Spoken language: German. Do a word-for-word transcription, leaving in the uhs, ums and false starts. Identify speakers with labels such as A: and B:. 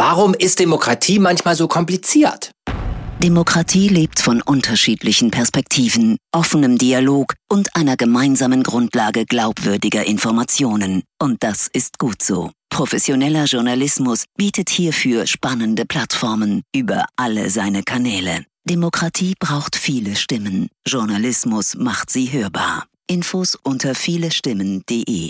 A: Warum ist Demokratie manchmal so kompliziert?
B: Demokratie lebt von unterschiedlichen Perspektiven, offenem Dialog und einer gemeinsamen Grundlage glaubwürdiger Informationen. Und das ist gut so. Professioneller Journalismus bietet hierfür spannende Plattformen über alle seine Kanäle. Demokratie braucht viele Stimmen. Journalismus macht sie hörbar. Infos unter vielestimmen punkt de